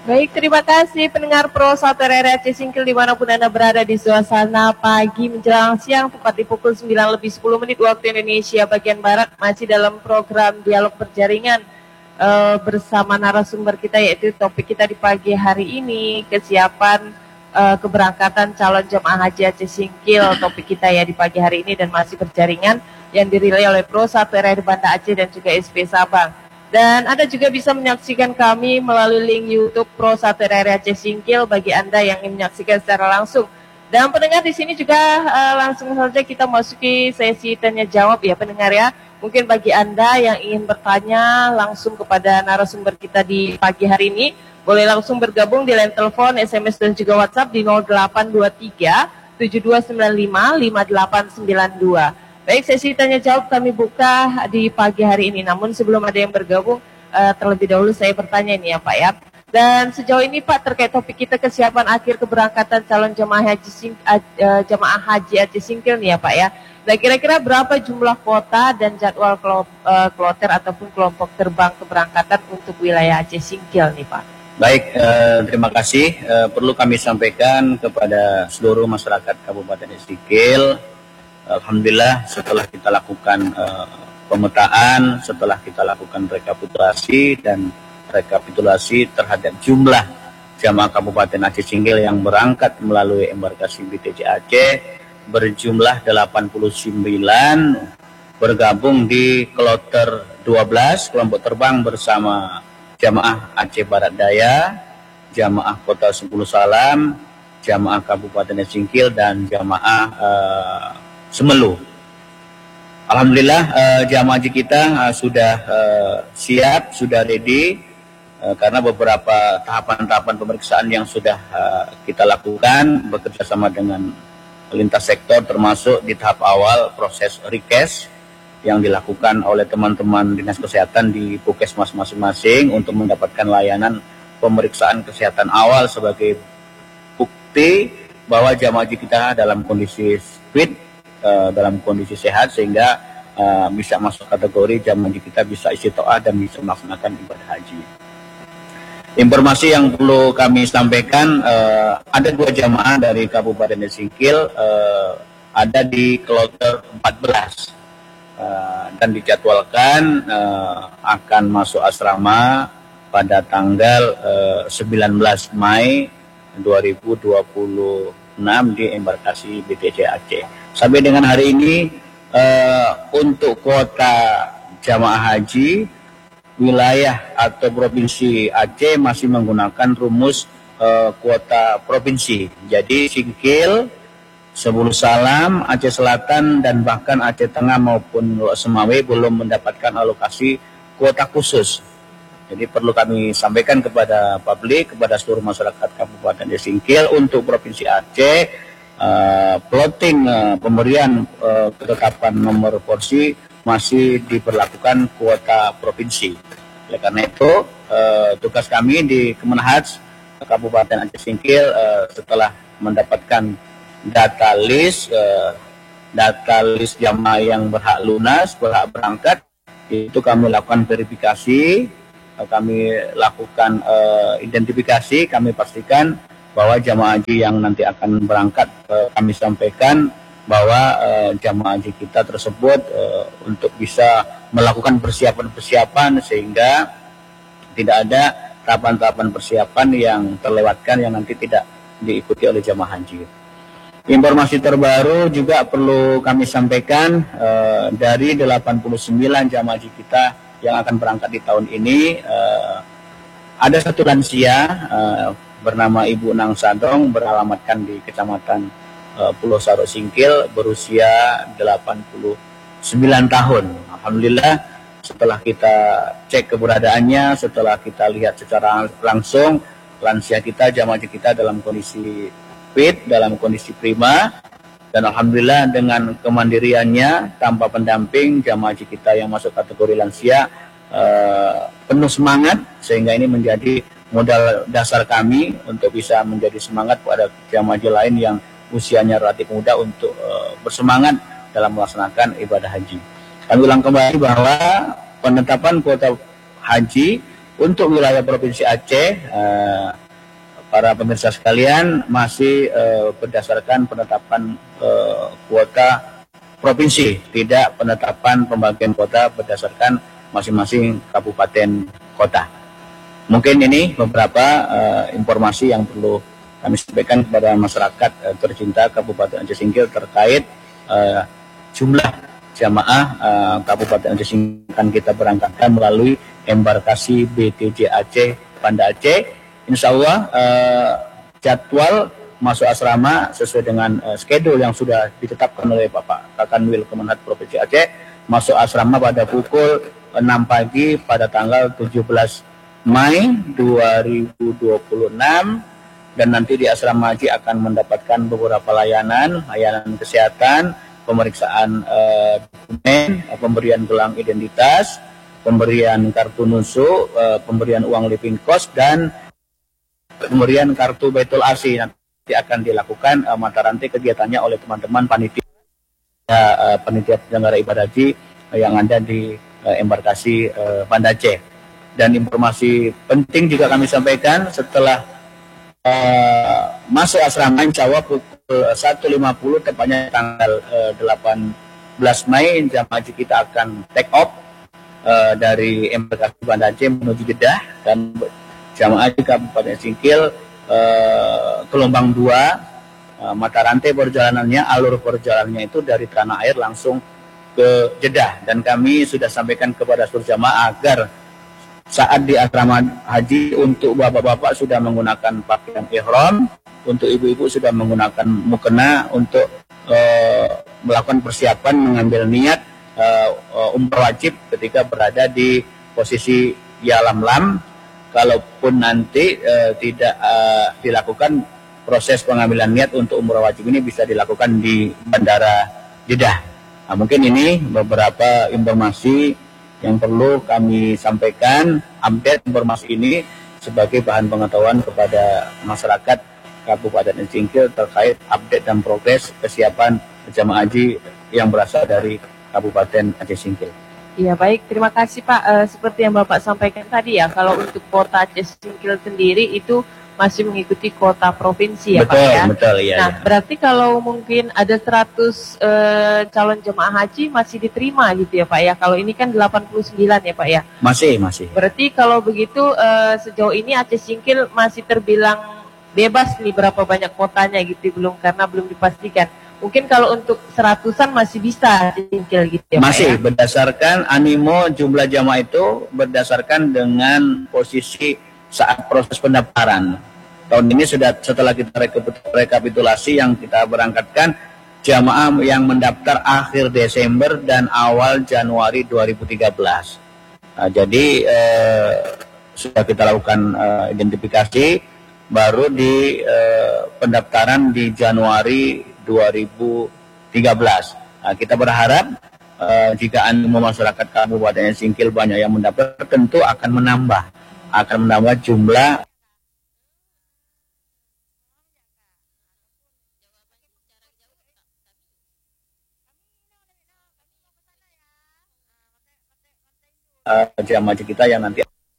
Baik, terima kasih pendengar Pro 1 RRI Aceh Singkil dimanapun Anda berada di suasana pagi menjelang siang, tepat di pukul 9:10 waktu Indonesia bagian Barat, masih dalam program Dialog Berjaringan bersama narasumber kita, yaitu topik kita di pagi hari ini, kesiapan keberangkatan calon jemaah haji Aceh Singkil, topik kita ya di pagi hari ini, dan masih berjaringan yang dirilai oleh Pro 1 RRI Banda Aceh dan juga SP Sabang. Dan Anda juga bisa menyaksikan kami melalui link YouTube Pro 1 RRI Aceh Singkil bagi Anda yang ingin menyaksikan secara langsung. Dan pendengar di sini juga langsung saja kita masuki sesi tanya jawab ya pendengar ya. Mungkin bagi Anda yang ingin bertanya langsung kepada narasumber kita di pagi hari ini, boleh langsung bergabung di line telepon, SMS dan juga WhatsApp di 0823 7295 5892. Baik, sesi tanya jawab kami buka di pagi hari ini. Namun sebelum ada yang bergabung, terlebih dahulu saya bertanya ini ya Pak ya. Dan sejauh ini Pak, terkait topik kita kesiapan akhir keberangkatan calon jemaah haji Aceh Singkil nih ya Pak ya. Nah, kira-kira berapa jumlah kuota dan jadwal kloter ataupun kelompok terbang keberangkatan untuk wilayah Aceh Singkil nih Pak? Baik, terima kasih. Perlu kami sampaikan kepada seluruh masyarakat Kabupaten Aceh Singkil. Alhamdulillah setelah kita lakukan pemetaan, setelah kita lakukan rekapitulasi terhadap jumlah jamaah Kabupaten Aceh Singkil yang berangkat melalui embarkasi BTC Aceh berjumlah 89, bergabung di kloter 12 kelompok terbang bersama jamaah Aceh Barat Daya, jamaah Kota Sepuluh Salam, jamaah Kabupaten Aceh Singkil, dan jamaah Semelu. Alhamdulillah jamaah haji kita sudah siap, sudah ready, karena beberapa tahapan-tahapan pemeriksaan yang sudah kita lakukan bekerja sama dengan lintas sektor, termasuk di tahap awal proses request yang dilakukan oleh teman-teman dinas kesehatan di puskesmas masing-masing untuk mendapatkan layanan pemeriksaan kesehatan awal sebagai bukti bahwa jamaah haji kita dalam kondisi fit, dalam kondisi sehat, sehingga bisa masuk kategori jamaah haji kita bisa istiqoah dan bisa melaksanakan ibadah haji. Informasi yang perlu kami sampaikan, ada 2 jamaah dari Kabupaten Aceh Singkil ada di kloter 14 dan dijadwalkan akan masuk asrama pada tanggal 19 Mei 2026 di embarkasi BTC Aceh. Sampai dengan hari ini untuk kuota jamaah haji wilayah atau provinsi Aceh masih menggunakan rumus kuota provinsi. Jadi Singkil, Sepuluh Salam, Aceh Selatan, dan bahkan Aceh Tengah maupun Semawe belum mendapatkan alokasi kuota khusus. Jadi perlu kami sampaikan kepada publik, kepada seluruh masyarakat Kabupaten Aceh Singkil, untuk provinsi Aceh plotting pemberian ketetapan nomor porsi masih diberlakukan kuota provinsi. Oleh karena itu tugas kami di Kemenhaj Kabupaten Aceh Singkil setelah mendapatkan data list jamaah yang berhak lunas, berhak berangkat, itu kami lakukan verifikasi, kami lakukan identifikasi, kami pastikan bahwa jamaah haji yang nanti akan berangkat, kami sampaikan bahwa jamaah haji kita tersebut untuk bisa melakukan persiapan-persiapan sehingga tidak ada tahapan-tahapan persiapan yang terlewatkan yang nanti tidak diikuti oleh jamaah haji. Informasi terbaru juga perlu kami sampaikan, dari 89 jamaah haji kita yang akan berangkat di tahun ini, ada satu lansia bernama Ibu Nang Sadong, beralamatkan di Kecamatan Pulau Sarok Singkil, berusia 89 tahun. Alhamdulillah setelah kita cek keberadaannya, setelah kita lihat secara langsung, lansia kita, jamaah haji kita dalam kondisi fit, dalam kondisi prima, dan alhamdulillah dengan kemandiriannya tanpa pendamping, jamaah haji kita yang masuk kategori lansia penuh semangat, sehingga ini menjadi modal dasar kami untuk bisa menjadi semangat pada jamaah haji lain yang usianya relatif muda untuk bersemangat dalam melaksanakan ibadah haji. Kami ulang kembali bahwa penetapan kuota haji Untuk wilayah Provinsi Aceh, para pemirsa sekalian, masih berdasarkan penetapan kuota provinsi, tidak penetapan pembagian kuota berdasarkan masing-masing kabupaten kota. Mungkin ini beberapa informasi yang perlu kami sampaikan kepada masyarakat tercinta Kabupaten Aceh Singkil terkait jumlah jamaah Kabupaten Aceh Singkil akan kita berangkatkan melalui embarkasi BTJ Aceh Banda Aceh. Insya Allah jadwal masuk asrama sesuai dengan schedule yang sudah ditetapkan oleh Bapak Kakanwil Kemenhad Provinsi Aceh, masuk asrama pada pukul 6 pagi pada tanggal 17 Mei 2026, dan nanti di asrama haji akan mendapatkan beberapa layanan kesehatan, pemeriksaan dokumen, pemberian gelang identitas, pemberian kartu nusuk, pemberian uang living cost, dan pemberian kartu Baitul Asi. Nanti akan dilakukan mata rantai kegiatannya oleh teman-teman panitia penyelenggara ibadah haji yang ada di embarkasi Banda Aceh. Dan informasi penting juga kami sampaikan, setelah masuk asrama insya Allah pukul 1.50 tepatnya tanggal 18 Mei jamaah haji kita akan take off dari embarkasi Banda Aceh menuju Jeddah, dan jamaah haji Kabupaten Singkil gelombang 2 mata rantai perjalanannya, alur perjalanannya itu dari tanah air langsung ke Jeddah. Dan kami sudah sampaikan kepada seluruh jamaah agar saat di asrama haji, untuk bapak-bapak sudah menggunakan pakaian ihram, untuk ibu-ibu sudah menggunakan mukena untuk melakukan persiapan mengambil niat umrah wajib ketika berada di posisi ya lam. Kalaupun nanti tidak dilakukan proses pengambilan niat untuk umrah wajib, ini bisa dilakukan di Bandara Jeddah. Nah, mungkin ini beberapa informasi yang perlu kami sampaikan, update informasi ini sebagai bahan pengetahuan kepada masyarakat Kabupaten Singkil terkait update dan progres kesiapan jamaah haji yang berasal dari Kabupaten Aceh Singkil. Iya, baik, terima kasih Pak. Seperti yang Bapak sampaikan tadi ya, kalau untuk kota Aceh Singkil sendiri itu masih mengikuti kota provinsi ya, betul, Pak ya. Betul, iya. Nah, ya. Berarti kalau mungkin ada 100 calon jemaah haji masih diterima gitu ya Pak ya. Kalau ini kan 89 ya Pak ya. Masih. Berarti kalau begitu sejauh ini Aceh Singkil masih terbilang bebas nih berapa banyak kotanya gitu, karena belum dipastikan. Mungkin kalau untuk 100-an masih bisa Aceh Singkil gitu ya masih, Pak ya. Berdasarkan animo jumlah jamaah itu berdasarkan dengan posisi saat proses pendaftaran. Tahun ini sudah, setelah kita rekapitulasi yang kita berangkatkan, jamaah yang mendaftar akhir Desember dan awal Januari 2013. Jadi sudah kita lakukan identifikasi, baru di pendaftaran di Januari 2013. Kita berharap jika animo masyarakat Kabupaten Singkil banyak yang mendaftar, tentu akan menambah jumlah jamaah haji kita yang nanti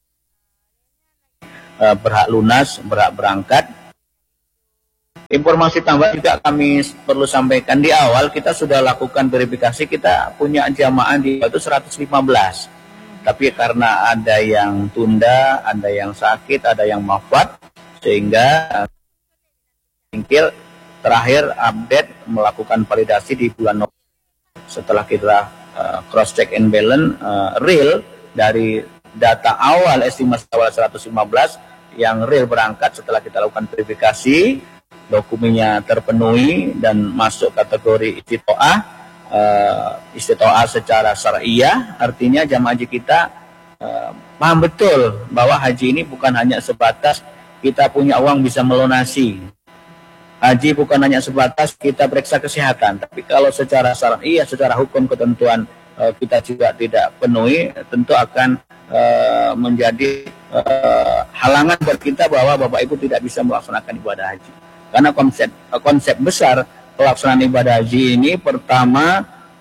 berhak lunas, berhak berangkat. Informasi tambahan juga kami perlu sampaikan, di awal kita sudah lakukan verifikasi, kita punya jamaah di itu 115. Tapi karena ada yang tunda, ada yang sakit, ada yang wafat, sehingga Singkil terakhir update melakukan validasi di bulan November. Setelah kita cross check and balance real dari data awal, estimasi awal 115 yang real berangkat, setelah kita lakukan verifikasi, dokumennya terpenuhi dan masuk kategori istitoah secara syariah. Artinya jamaah haji kita paham betul bahwa haji ini bukan hanya sebatas kita punya uang bisa melunasi. Haji bukan hanya sebatas kita periksa kesehatan, tapi kalau secara syariah, secara hukum ketentuan kita juga tidak penuhi, tentu akan menjadi halangan buat kita bahwa Bapak Ibu tidak bisa melaksanakan ibadah haji. Karena konsep besar pelaksanaan ibadah haji ini, pertama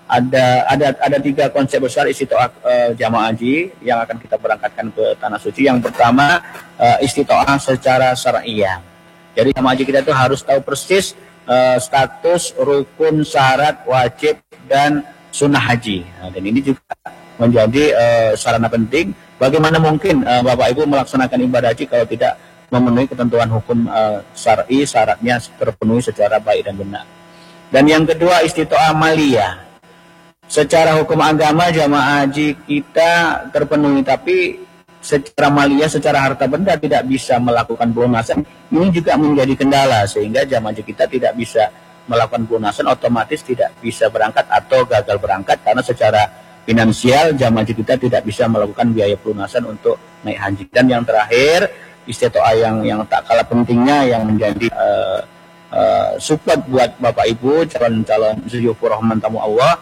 ada tiga konsep besar istitoah jamaah haji yang akan kita berangkatkan ke tanah suci. Yang pertama, istitoah secara syariah. Jadi jamaah haji kita itu harus tahu persis status, rukun, syarat, wajib, dan sunnah haji. Nah, dan ini juga menjadi sarana penting. Bagaimana mungkin Bapak Ibu melaksanakan ibadah haji kalau tidak memenuhi ketentuan hukum syar'i, syaratnya terpenuhi secara baik dan benar. Dan yang kedua, istitoah maliyah. Secara hukum agama jamaah haji kita terpenuhi, tapi secara maliyah, secara harta benda tidak bisa melakukan pelunasan. Ini juga menjadi kendala sehingga jamaah haji kita tidak bisa melakukan pelunasan, otomatis tidak bisa berangkat atau gagal berangkat karena secara finansial jamaah haji kita tidak bisa melakukan biaya pelunasan untuk naik haji. Dan yang terakhir, istitoah yang tak kalah pentingnya yang menjadi support buat Bapak Ibu calon-calon zuyufur rahman tamu Allah,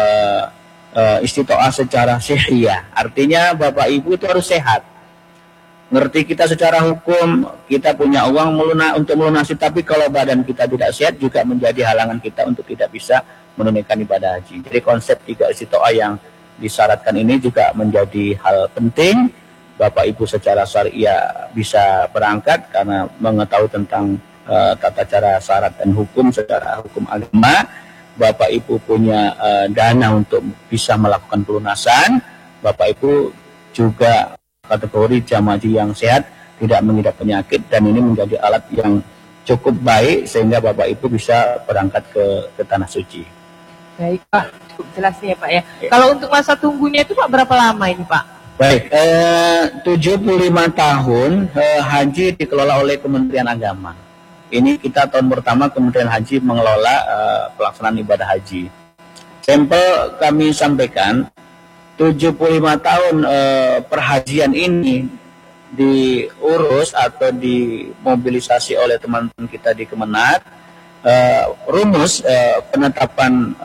istitoah secara sihiyah. Artinya Bapak Ibu itu harus sehat. Ngerti kita secara hukum, kita punya uang untuk melunasi, tapi kalau badan kita tidak sehat juga menjadi halangan kita untuk tidak bisa menunaikan ibadah haji. Jadi konsep tiga istitoah yang disyaratkan ini juga menjadi hal penting. Bapak Ibu secara syariah bisa berangkat karena mengetahui tentang tata cara syarat dan hukum secara hukum agama. Bapak Ibu punya dana untuk bisa melakukan pelunasan. Bapak Ibu juga kategori jamaah haji yang sehat, tidak mengidap penyakit, dan ini menjadi alat yang cukup baik sehingga Bapak Ibu bisa berangkat ke tanah suci. Baik Pak, cukup jelas nih ya Pak ya. Kalau untuk masa tunggunya itu Pak berapa lama ini Pak? Baik, 75 tahun haji dikelola oleh Kementerian Agama. Ini kita tahun pertama Kementerian Haji mengelola pelaksanaan ibadah haji. Sampel kami sampaikan, 75 tahun perhajian ini diurus atau dimobilisasi oleh teman-teman kita di Kemenat. Rumus penetapan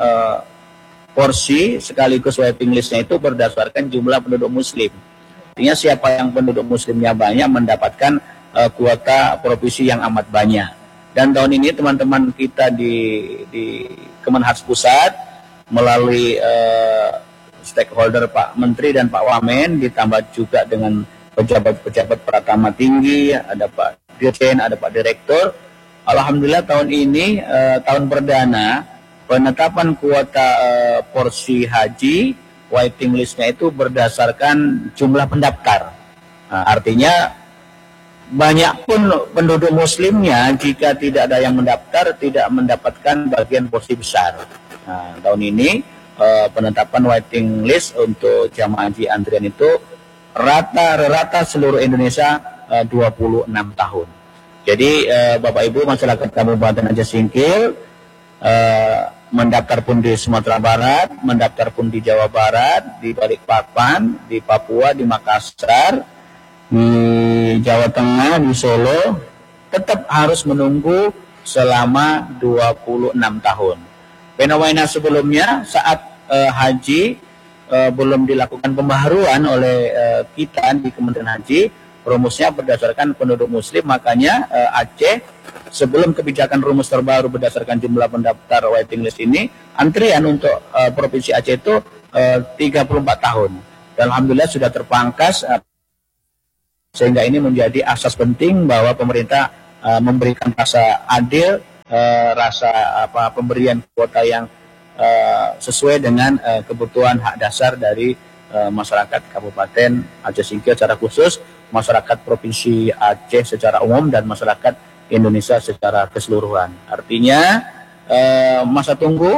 porsi sekaligus waiting listnya itu berdasarkan jumlah penduduk muslim. Artinya siapa yang penduduk muslimnya banyak mendapatkan kuota provinsi yang amat banyak. Dan tahun ini teman-teman kita di Kemenhas Pusat melalui stakeholder Pak Menteri dan Pak Wamen, ditambah juga dengan pejabat-pejabat pratama tinggi, ada Pak Dirjen, ada Pak Direktur. Alhamdulillah tahun ini tahun perdana penetapan kuota porsi haji waiting listnya itu berdasarkan jumlah pendaftar. Nah, artinya banyak pun penduduk muslimnya jika tidak ada yang mendaftar tidak mendapatkan bagian porsi besar. Nah, tahun ini penetapan waiting list untuk jamaah haji antrian itu rata-rata seluruh Indonesia 26 tahun. Jadi Bapak Ibu masyarakat Kabupaten Aceh Singkil mendaftar pun di Sumatera Barat, mendaftar pun di Jawa Barat, di Balikpapan, di Papua, di Makassar, di Jawa Tengah, di Solo, tetap harus menunggu selama 26 tahun. Fenomena sebelumnya saat haji belum dilakukan pembaharuan oleh kita di Kementerian Haji, rumusnya berdasarkan penduduk muslim, makanya Aceh sebelum kebijakan rumus terbaru berdasarkan jumlah pendaftar waiting list ini, antrian untuk Provinsi Aceh itu 34 tahun. Dan alhamdulillah sudah terpangkas, sehingga ini menjadi asas penting bahwa pemerintah memberikan rasa adil, rasa pemberian kuota yang sesuai dengan kebutuhan hak dasar dari masyarakat Kabupaten Aceh Singkil secara khusus, masyarakat Provinsi Aceh secara umum, dan masyarakat Indonesia secara keseluruhan. Artinya masa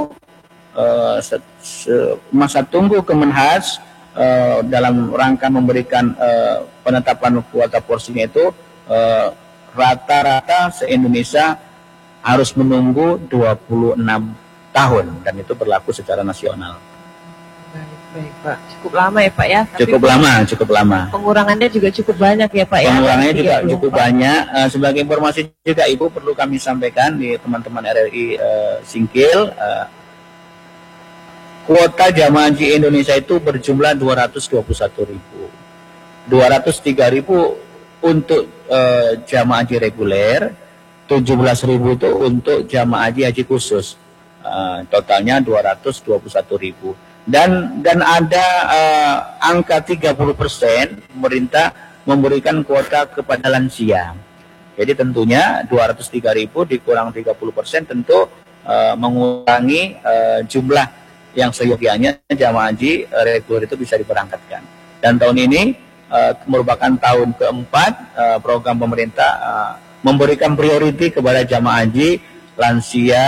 tunggu Kemenhas dalam rangka memberikan penetapan kuota porsinya itu rata-rata se-Indonesia harus menunggu 26 tahun, dan itu berlaku secara nasional. Baik Pak, cukup lama ya Pak ya? Tapi cukup lama. Pengurangannya juga cukup banyak ya Pak ya? Pengurangannya juga cukup banyak. Sebagai informasi juga Ibu perlu kami sampaikan di teman-teman RRI Singkil, kuota jamaah haji Indonesia itu berjumlah 221.000. 203.000 untuk jamaah haji reguler, 17.000 itu untuk jamaah haji khusus. totalnya 221.000. Dan ada angka 30% pemerintah memberikan kuota kepada lansia. Jadi tentunya 203.000 dikurang 30% tentu mengurangi jumlah yang seyogianya jamaah haji reguler itu bisa diberangkatkan. Dan tahun ini merupakan tahun keempat program pemerintah memberikan prioriti kepada jamaah haji lansia,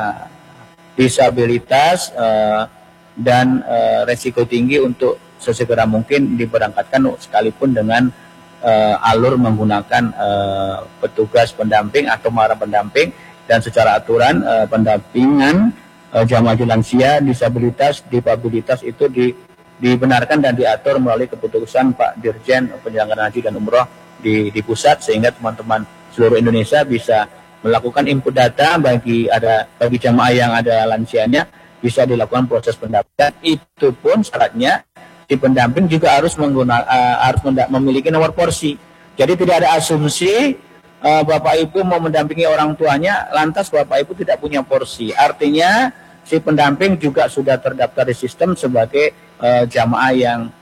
disabilitas, dan resiko tinggi untuk sesegera mungkin diberangkatkan sekalipun dengan alur menggunakan petugas pendamping atau mara pendamping, dan secara aturan pendampingan jamaah haji lansia, disabilitas, difabilitas itu dibenarkan dan diatur melalui keputusan Pak Dirjen Penyelenggaraan Haji dan Umroh di pusat, sehingga teman-teman seluruh Indonesia bisa melakukan input data bagi jamaah yang ada lansianya, bisa dilakukan proses pendampingan. Itu pun syaratnya si pendamping juga harus memiliki nomor porsi. Jadi tidak ada asumsi Bapak Ibu mau mendampingi orang tuanya lantas Bapak Ibu tidak punya porsi. Artinya si pendamping juga sudah terdaftar di sistem sebagai jamaah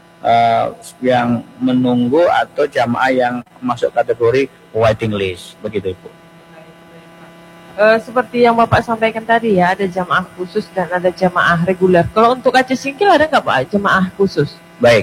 yang menunggu atau jamaah yang masuk kategori waiting list, begitu Ibu. Seperti yang Bapak sampaikan tadi ya, ada jamaah khusus dan ada jamaah reguler. Kalau untuk Aceh Singkil ada nggak Pak jamaah khusus? Baik,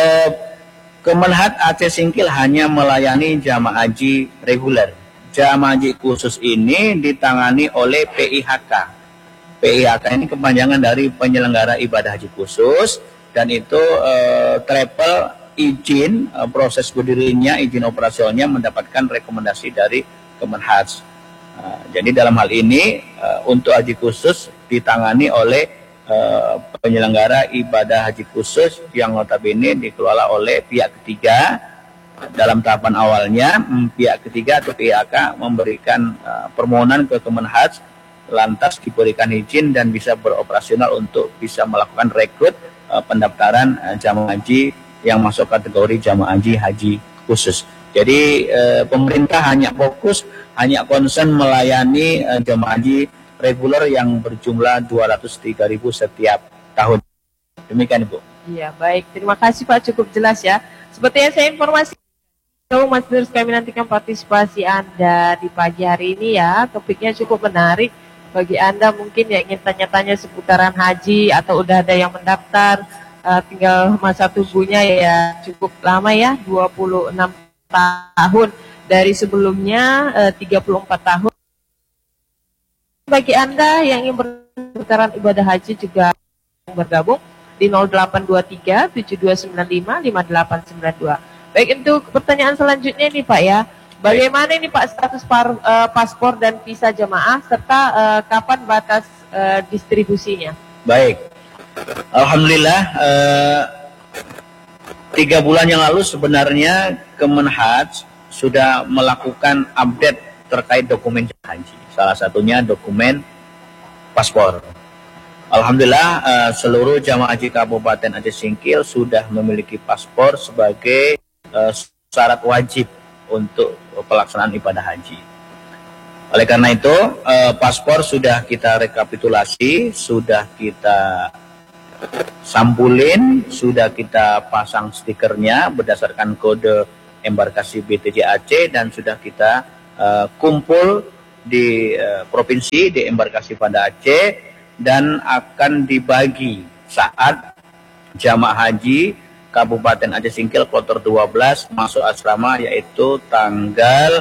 Kemenhad Aceh Singkil hanya melayani jamaah haji reguler. Jamaah haji khusus ini ditangani oleh PIHK. PIHK ini kepanjangan dari penyelenggara ibadah haji khusus, dan itu travel izin, proses berdirinya, izin operasionalnya mendapatkan rekomendasi dari Kemenhad. Jadi dalam hal ini untuk haji khusus ditangani oleh penyelenggara ibadah haji khusus yang notabene dikelola oleh pihak ketiga. Dalam tahapan awalnya pihak ketiga atau PIHK memberikan permohonan ke Kemenhad, lantas diberikan izin dan bisa beroperasional untuk bisa melakukan rekrut pendaftaran jamaah haji yang masuk kategori jamaah haji khusus. Jadi pemerintah hanya concern melayani jamaah haji reguler yang berjumlah 203.000 setiap tahun. Demikian Ibu. Iya, baik. Terima kasih Pak, cukup jelas ya. Seperti yang saya informasi, Mas Dirus, kami nantikan partisipasi Anda di pagi hari ini ya. Topiknya cukup menarik bagi Anda mungkin yang ingin tanya-tanya seputaran haji atau udah ada yang mendaftar, tinggal masa tunggunya ya cukup lama ya, 26 tahun dari sebelumnya 34 tahun. Bagi Anda yang ingin berputaran ibadah haji juga bergabung di 0823 7295 5892. Baik, untuk pertanyaan selanjutnya nih Pak ya, bagaimana ini Pak status paspor dan visa jamaah serta kapan batas distribusinya? Baik, alhamdulillah 3 bulan yang lalu sebenarnya Kemenhad sudah melakukan update terkait dokumen haji. Salah satunya dokumen paspor. Alhamdulillah seluruh jamaah haji Kabupaten Aceh Singkil sudah memiliki paspor sebagai syarat wajib untuk pelaksanaan ibadah haji. Oleh karena itu paspor sudah kita rekapitulasi, sudah kita sampulin, sudah kita pasang stikernya berdasarkan kode embarkasi BTJ Aceh, dan sudah kita kumpul di provinsi di embarkasi pada Aceh, dan akan dibagi saat jamaah haji Kabupaten Aceh Singkil kloter 12 masuk asrama, yaitu tanggal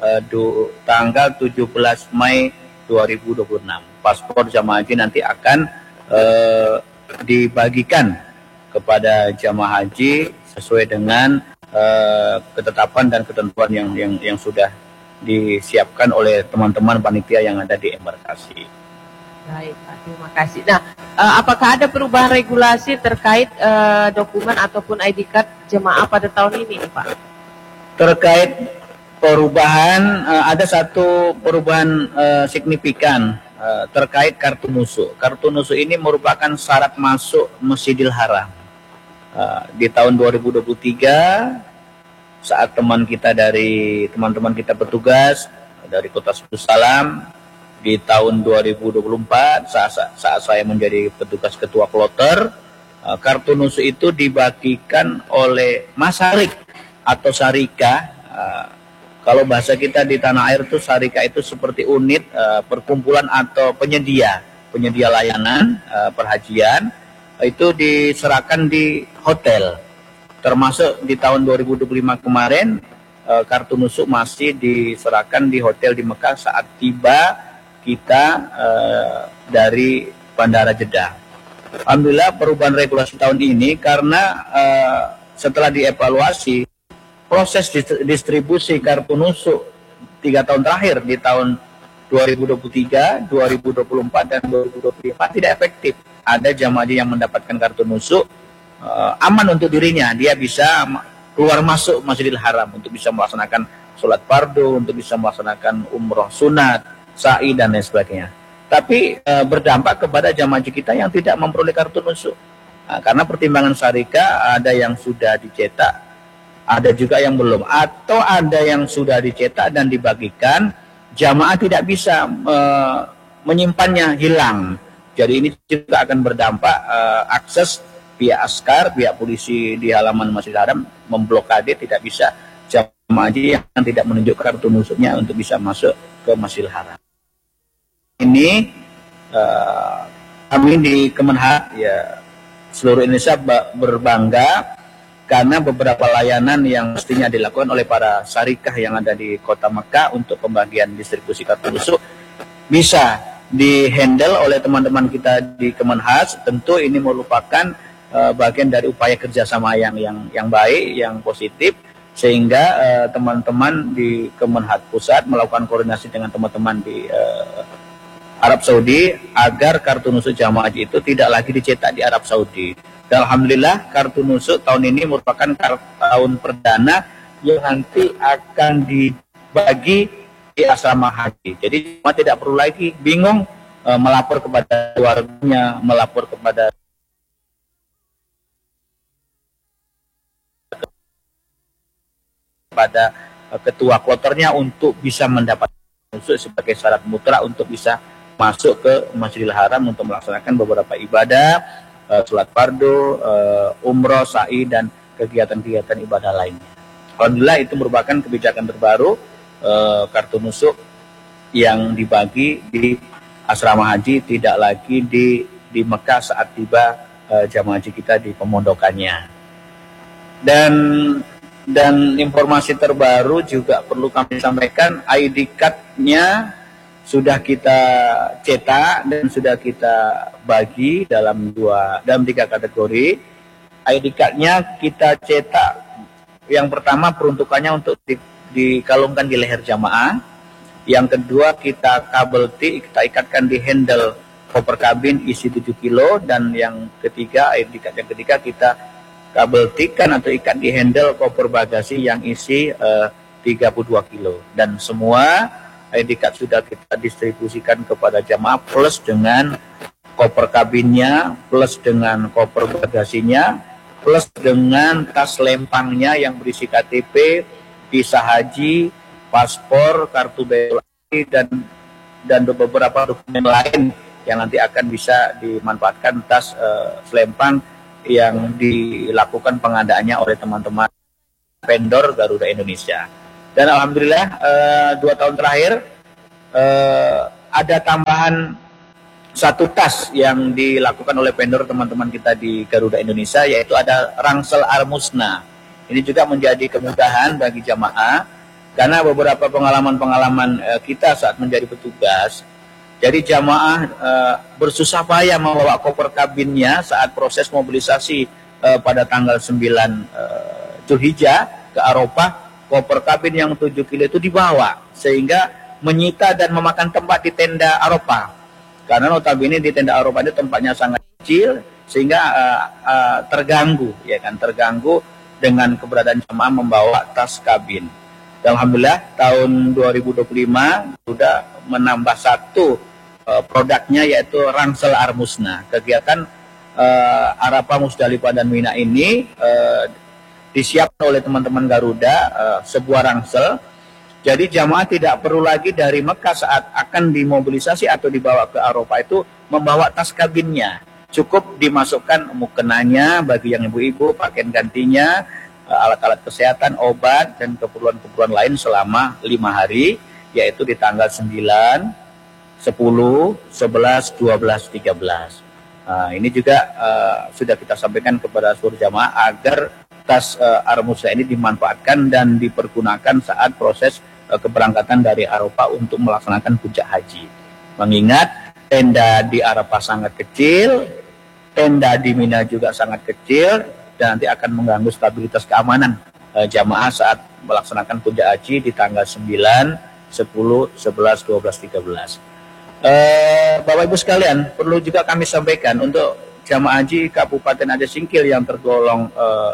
17 Mei 2026. Paspor jamaah haji nanti akan dibagikan kepada jamaah haji sesuai dengan ketetapan dan ketentuan yang sudah disiapkan oleh teman-teman panitia yang ada di embarkasi. Baik Pak, terima kasih. Nah, apakah ada perubahan regulasi terkait dokumen ataupun ID card jemaah pada tahun ini Pak? Terkait perubahan, ada satu perubahan signifikan terkait kartu nusuk. Kartu nusuk ini merupakan syarat masuk Masjidil Haram. Di tahun 2023, saat teman-teman kita bertugas dari Kota Salam Di tahun 2024 saat saya menjadi petugas ketua kloter, kartu nusuk itu dibagikan oleh Masarik atau Sarika. Kalau bahasa kita di tanah air itu Sarika itu seperti unit perkumpulan atau penyedia layanan perhajian, itu diserahkan di hotel. Termasuk di tahun 2025 kemarin, kartu nusuk masih diserahkan di hotel di Mekah saat tiba kita dari Bandara Jeddah. Alhamdulillah perubahan regulasi tahun ini karena setelah dievaluasi proses distribusi kartu nusuk 3 tahun terakhir di tahun 2023, 2024 dan 2025 tidak efektif. Ada jamaah haji yang mendapatkan kartu nusuk aman untuk dirinya, dia bisa keluar masuk Masjidil Haram untuk bisa melaksanakan sholat fardu, untuk bisa melaksanakan umroh sunat, sa'i dan lain sebagainya. Tapi berdampak kepada jamaah haji kita yang tidak memperoleh kartu nusuk. Karena pertimbangan Sarika ada yang sudah dicetak, ada juga yang belum, atau ada yang sudah dicetak dan dibagikan, jamaah tidak bisa menyimpannya, hilang. Jadi ini juga akan berdampak akses pihak askar, pihak polisi di halaman Masjidil Haram memblokade, tidak bisa jamaah haji yang tidak menunjukkan kartu nusuknya untuk bisa masuk ke Masjidil Haram. Ini kami di Kemenhak, ya seluruh Indonesia berbangga karena beberapa layanan yang mestinya dilakukan oleh para syarikah yang ada di kota Mekah untuk pembagian distribusi kartu nusuk bisa dihandle oleh teman-teman kita di Kemenhak. Tentu ini merupakan bagian dari upaya kerjasama yang baik, yang positif, sehingga teman-teman di Kemenhak Pusat melakukan koordinasi dengan teman-teman di Arab Saudi agar kartu nusuk jamaah haji itu tidak lagi dicetak di Arab Saudi. Dan alhamdulillah kartu nusuk tahun ini merupakan tahun perdana yang nanti akan dibagi di asrama haji. Jadi jemaah tidak perlu lagi bingung melapor kepada keluarganya, melapor kepada ketua kloternya untuk bisa mendapatkan nusuk sebagai syarat mutlak untuk bisa masuk ke Masjidil Haram untuk melaksanakan beberapa ibadah, sholat fardu, umroh, sa'i, dan kegiatan-kegiatan ibadah lainnya. Alhamdulillah itu merupakan kebijakan terbaru, kartu nusuk yang dibagi di asrama haji, tidak lagi di Mekah saat tiba jamaah haji kita di pemondokannya. Dan informasi terbaru juga perlu kami sampaikan, ID card-nya sudah kita cetak dan sudah kita bagi dalam 3 kategori. ID card-nya kita cetak, yang pertama peruntukannya untuk dikalungkan di leher jamaah. Yang kedua kita kabel T, kita ikatkan di handle koper kabin isi 7 kilo. Dan yang ketiga, ID card yang ketiga kita kabel T-kan atau ikat di handle koper bagasi yang isi 32 kilo. Dan semua ID card sudah kita distribusikan kepada jamaah plus dengan koper kabinnya, plus dengan koper bagasinya, plus dengan tas lempangnya yang berisi KTP, visa haji, paspor, kartu BLI, dan beberapa dokumen lain yang nanti akan bisa dimanfaatkan tas selempang yang dilakukan pengadaannya oleh teman-teman vendor Garuda Indonesia. Dan alhamdulillah 2 tahun terakhir ada tambahan 1 tas yang dilakukan oleh vendor teman-teman kita di Garuda Indonesia, yaitu ada ransel Al-Musna. Ini juga menjadi kemudahan bagi jamaah karena beberapa pengalaman kita saat menjadi petugas. Jadi jamaah bersusah payah membawa koper kabinnya saat proses mobilisasi pada tanggal 9 Zulhijjah ke Arafah. Koper kabin yang 7 kilo itu dibawa sehingga menyita dan memakan tempat di tenda Arafah. Karena notabene di tenda Arafah itu tempatnya sangat kecil sehingga terganggu dengan keberadaan jamaah membawa tas kabin. Dan alhamdulillah tahun 2025 sudah menambah 1 produknya, yaitu ransel Al-Musna. Kegiatan Arafah, Musdalifah dan Mina ini disiapkan oleh teman-teman Garuda sebuah ransel Jadi jamaah tidak perlu lagi dari Mekah saat akan dimobilisasi atau dibawa ke Arafah itu membawa tas kabinnya. Cukup dimasukkan mukenanya bagi yang ibu-ibu, pakaian gantinya, alat-alat kesehatan, obat, dan keperluan-keperluan lain selama 5 hari, yaitu di tanggal 9, 10, 11, 12, 13. Ini juga sudah kita sampaikan kepada seluruh jamaah agar tas Armusa ini dimanfaatkan dan dipergunakan saat proses keberangkatan dari Arafah untuk melaksanakan puncak haji. Mengingat tenda di Arafah sangat kecil, tenda di Mina juga sangat kecil, dan nanti akan mengganggu stabilitas keamanan jamaah saat melaksanakan puncak haji di tanggal 9, 10, 11, 12, 13. Bapak Ibu sekalian, perlu juga kami sampaikan untuk jamaah haji Kabupaten Aceh Singkil yang tergolong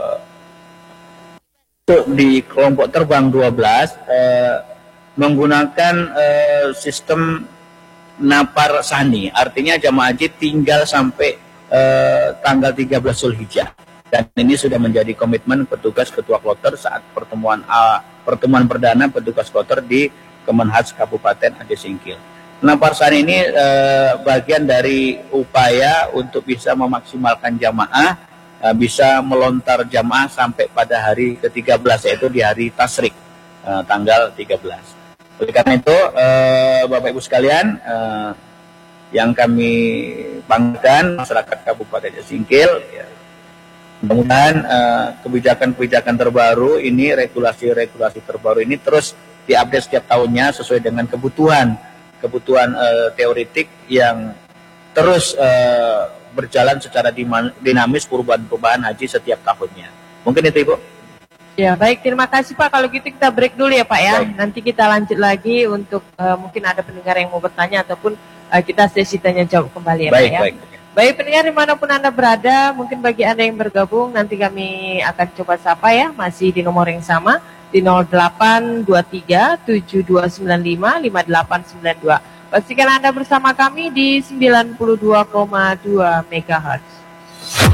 di kelompok terbang 12 menggunakan sistem napar sani, artinya jamaah haji tinggal sampai tanggal 13 Zulhijjah, dan ini sudah menjadi komitmen petugas ketua kloter saat pertemuan perdana petugas kloter di Kemenhaj Kabupaten Aceh Singkil. Napar sani ini bagian dari upaya untuk bisa memaksimalkan jamaah bisa melontar jamaah sampai pada hari ke-13, yaitu di hari Tasrik tanggal 13. Oleh karena itu Bapak Ibu sekalian, yang kami banggakan masyarakat Kabupaten Aceh Singkil, ya, mudah-mudahan kebijakan-kebijakan terbaru ini, regulasi-regulasi terbaru ini terus diupdate setiap tahunnya sesuai dengan kebutuhan teoritik yang terus berjalan secara dinamis perubahan haji setiap tahunnya. Mungkin itu Ibu. Ya, baik, terima kasih Pak. Kalau gitu kita break dulu ya Pak ya. Baik. Nanti kita lanjut lagi untuk mungkin ada pendengar yang mau bertanya ataupun kita sesi tanya jawab kembali ya Baik, Pak ya. baik. Baik pendengar dimanapun Anda berada, mungkin bagi Anda yang bergabung nanti kami akan coba sapa ya, masih di nomor yang sama di 0823 7295 5892. Pastikan Anda bersama kami di 92,2 MHz.